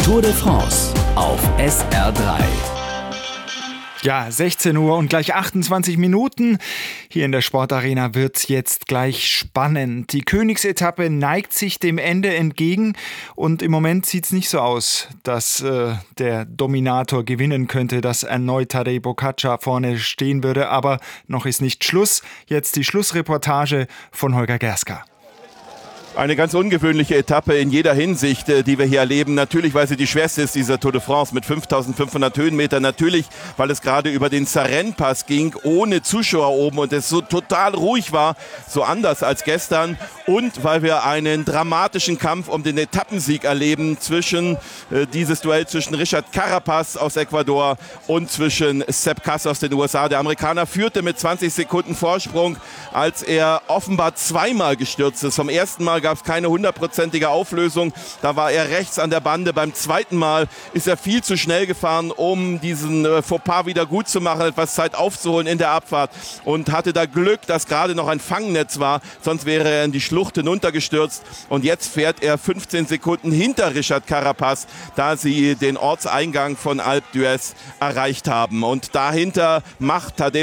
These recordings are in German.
Tour de France auf SR3. Ja, 16 Uhr und gleich 28 Minuten. Hier in der Sportarena wird's jetzt gleich spannend. Die Königsetappe neigt sich dem Ende entgegen und im Moment sieht's nicht so aus, dass der Dominator gewinnen könnte, dass erneut Tadej Pogačar vorne stehen würde. Aber noch ist nicht Schluss. Jetzt die Schlussreportage von Holger Gerska. Eine ganz ungewöhnliche Etappe in jeder Hinsicht, die wir hier erleben. Natürlich, weil sie die schwerste ist, dieser Tour de France mit 5.500 Höhenmetern. Natürlich, weil es gerade über den Sarenne-Pass ging, ohne Zuschauer oben und es so total ruhig war, so anders als gestern. Und weil wir einen dramatischen Kampf um den Etappensieg erleben zwischen dieses Duell zwischen Richard Carapaz aus Ecuador und zwischen Sepp Kuss aus den USA. Der Amerikaner führte mit 20 Sekunden Vorsprung, als er offenbar zweimal gestürzt ist. Vom ersten Mal gab es keine 100%ige Auflösung. Da war er rechts an der Bande. Beim zweiten Mal ist er viel zu schnell gefahren, um diesen Fauxpas wieder gut zu machen, etwas Zeit aufzuholen in der Abfahrt. Und hatte da Glück, dass gerade noch ein Fangnetz war. Sonst wäre er in die Schlucht hinuntergestürzt. Und jetzt fährt er 15 Sekunden hinter Richard Carapaz, da sie den Ortseingang von Alpe d'Huez erreicht haben. Und dahinter macht Tadej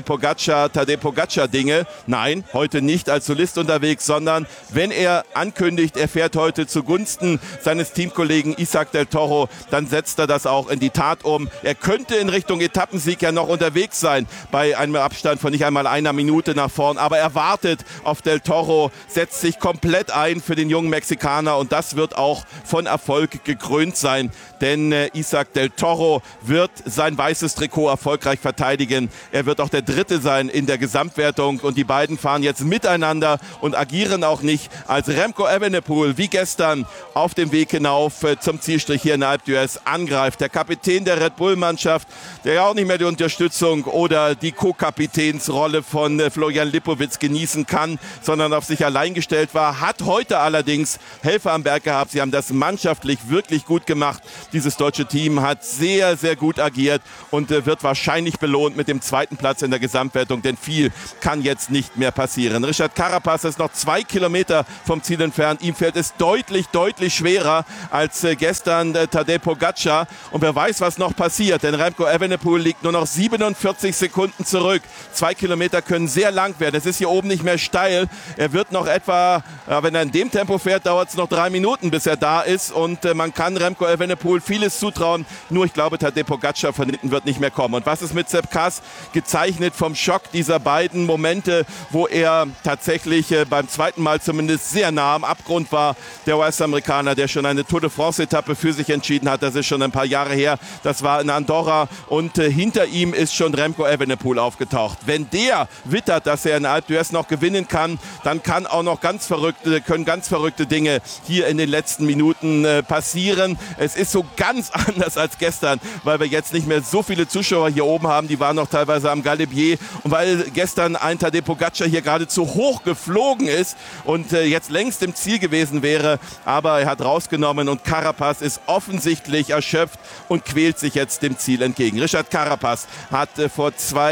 Pogačar Dinge. Nein, heute nicht als Solist unterwegs, sondern wenn er ankündigt, er fährt heute zugunsten seines Teamkollegen Isaac del Toro, dann setzt er das auch in die Tat um. Er könnte in Richtung Etappensieg ja noch unterwegs sein, bei einem Abstand von nicht einmal einer Minute nach vorn, aber er wartet auf del Toro, setzt sich komplett ein für den jungen Mexikaner und das wird auch von Erfolg gekrönt sein, denn Isaac del Toro wird sein weißes Trikot erfolgreich verteidigen. Er wird auch der Dritte sein in der Gesamtwertung und die beiden fahren jetzt miteinander und agieren auch nicht als Remco Evenepoel wie gestern auf dem Weg hinauf zum Zielstrich hier in Alpe d'Huez angreift. Der Kapitän der Red Bull-Mannschaft, der ja auch nicht mehr die Unterstützung oder die Co-Kapitänsrolle von Florian Lipowitz genießen kann, sondern auf sich allein gestellt war, hat heute allerdings Helfer am Berg gehabt. Sie haben das mannschaftlich wirklich gut gemacht. Dieses deutsche Team hat sehr, sehr gut agiert und wird wahrscheinlich belohnt mit dem zweiten Platz in der Gesamtwertung, denn viel kann jetzt nicht mehr passieren. Richard Carapaz ist noch 2 Kilometer vom Ziel entfernt. Ihm fällt es deutlich schwerer als gestern Tadej Pogačar. Und wer weiß, was noch passiert, denn Remco Evenepoel liegt nur noch 47 Sekunden zurück. 2 Kilometer können sehr lang werden. Es ist hier oben nicht mehr steil. Er wird noch etwa, wenn er in dem Tempo fährt, dauert es noch 3 Minuten, bis er da ist. Und man kann Remco Evenepoel vieles zutrauen. Nur ich glaube, Tadej Pogačar von hinten wird nicht mehr kommen. Und was ist mit Sepp Kuss? Gezeichnet vom Schock dieser beiden Momente, wo er tatsächlich beim zweiten Mal zumindest sehr nah am Abgrund war. Der US-Amerikaner, der schon eine Tour de France-Etappe für sich entschieden hat. Das ist schon ein paar Jahre her. Das war in Andorra. Und hinter ihm ist schon Remco Evenepoel aufgetaucht. Wenn der wittert, dass er in Alpe d'Huez noch gewinnen kann, dann können ganz verrückte Dinge hier in den letzten Minuten passieren. Es ist so ganz anders als gestern, weil wir jetzt nicht mehr so viele Zuschauer hier oben haben. Die waren noch teilweise am Galibier. Und weil gestern ein Tadej Pogačar hier gerade zu hoch geflogen ist und jetzt längst im Ziel gewesen wäre, aber er hat rausgenommen und Carapaz ist offensichtlich erschöpft und quält sich jetzt dem Ziel entgegen. Richard Carapaz hat vor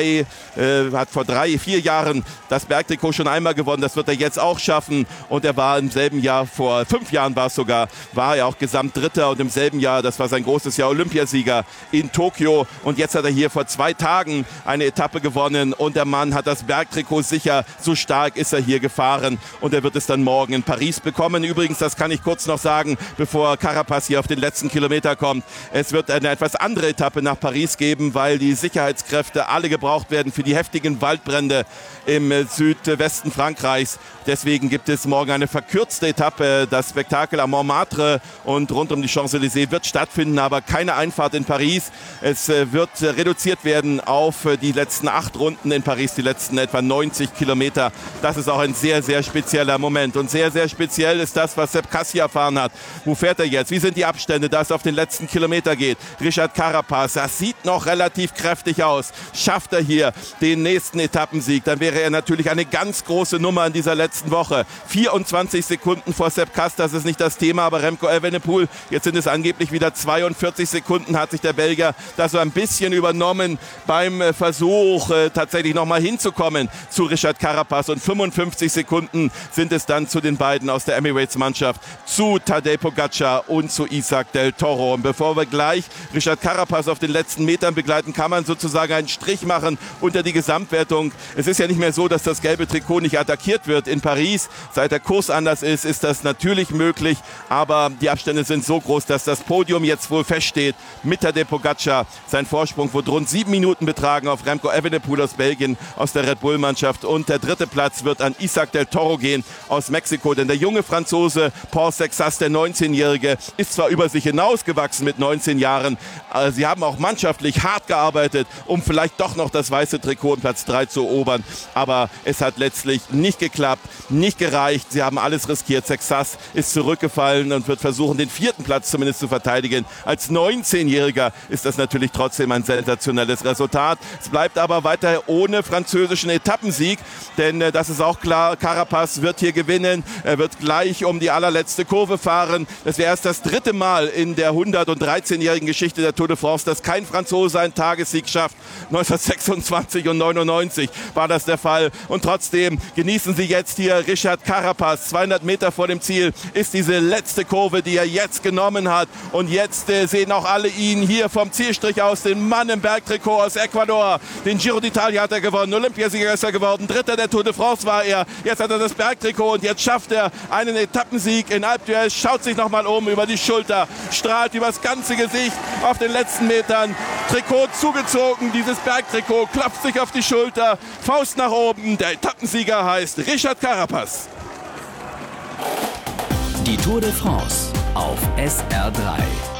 4 Jahren das Bergtrikot schon einmal gewonnen, das wird er jetzt auch schaffen und er war im selben Jahr, vor 5 Jahren war es sogar, war er auch Gesamtdritter und im selben Jahr, das war sein großes Jahr, Olympiasieger in Tokio und jetzt hat er hier vor 2 Tagen eine Etappe gewonnen und der Mann hat das Bergtrikot sicher, so stark ist er hier gefahren und er wird es dann morgen in Paris bekommen. Übrigens, das kann ich kurz noch sagen, bevor Carapaz hier auf den letzten Kilometer kommt. Es wird eine etwas andere Etappe nach Paris geben, weil die Sicherheitskräfte alle gebraucht werden für die heftigen Waldbrände im Südwesten Frankreichs. Deswegen gibt es morgen eine verkürzte Etappe. Das Spektakel am Montmartre und rund um die Champs-Élysées wird stattfinden, aber keine Einfahrt in Paris. Es wird reduziert werden auf die letzten 8 Runden in Paris, die letzten etwa 90 Kilometer. Das ist auch ein sehr, sehr spezieller Moment. Und sehr, sehr speziell ist das, was Sepp Kuss hier erfahren hat. Wo fährt er jetzt? Wie sind die Abstände, da es auf den letzten Kilometer geht? Richard Carapaz, das sieht noch relativ kräftig aus. Schafft er hier den nächsten Etappensieg, dann wäre er natürlich eine ganz große Nummer in dieser letzten Woche. 24 Sekunden vor Sepp Kuss, das ist nicht das Thema, aber Remco Evenepoel, jetzt sind es angeblich wieder 42 Sekunden, hat sich der Belgier da so ein bisschen übernommen beim Versuch, tatsächlich nochmal hinzukommen zu Richard Carapaz und 55 Sekunden sind es dann zu den beiden beiden aus der Emirates-Mannschaft zu Tadej Pogačar und zu Isaac del Toro. Und bevor wir gleich Richard Carapaz auf den letzten Metern begleiten, kann man sozusagen einen Strich machen unter die Gesamtwertung. Es ist ja nicht mehr so, dass das gelbe Trikot nicht attackiert wird in Paris. Seit der Kurs anders ist das natürlich möglich, aber die Abstände sind so groß, dass das Podium jetzt wohl feststeht. Mit Tadej Pogačar, sein Vorsprung wird rund 7 Minuten betragen auf Remco Evenepoel aus Belgien, aus der Red Bull-Mannschaft. Und der dritte Platz wird an Isaac del Toro gehen aus Mexiko. Denn der junge Franzose Paul Sexas, der 19-Jährige, ist zwar über sich hinausgewachsen mit 19 Jahren. Sie haben auch mannschaftlich hart gearbeitet, um vielleicht doch noch das weiße Trikot in Platz 3 zu erobern. Aber es hat letztlich nicht geklappt, nicht gereicht. Sie haben alles riskiert. Sexas ist zurückgefallen und wird versuchen, den 4. Platz zumindest zu verteidigen. Als 19-Jähriger ist das natürlich trotzdem ein sensationelles Resultat. Es bleibt aber weiter ohne französischen Etappensieg, denn das ist auch klar, Carapaz wird hier gewinnen. Er wird gleich um die allerletzte Kurve fahren. Das wäre erst das 3. Mal in der 113-jährigen Geschichte der Tour de France, dass kein Franzose einen Tagessieg schafft. 1926 und 99 war das der Fall. Und trotzdem genießen Sie jetzt hier Richard Carapaz. 200 Meter vor dem Ziel ist diese letzte Kurve, die er jetzt genommen hat. Und jetzt sehen auch alle ihn hier vom Zielstrich aus, den Mann im Bergtrikot aus Ecuador. Den Giro d'Italia hat er gewonnen, Olympiasieger ist er geworden, 3. der Tour de France war er. Jetzt hat er das Bergtrikot und jetzt schafft er einen Etappensieg in Alpe d'Huez, schaut sich nochmal um über die Schulter, strahlt übers ganze Gesicht auf den letzten Metern. Trikot zugezogen, dieses Bergtrikot, klopft sich auf die Schulter, Faust nach oben. Der Etappensieger heißt Richard Carapaz. Die Tour de France auf SR3.